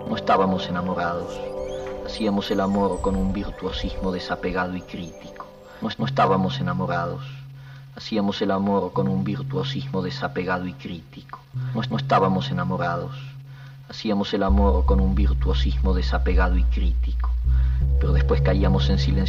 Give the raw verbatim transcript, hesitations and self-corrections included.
No estábamos enamorados, hacíamos el amor con un virtuosismo desapegado y crítico. No, no estábamos enamorados, hacíamos el amor con un virtuosismo desapegado y crítico. No, no estábamos enamorados, hacíamos el amor con un virtuosismo desapegado y crítico. Pero después caíamos en silencio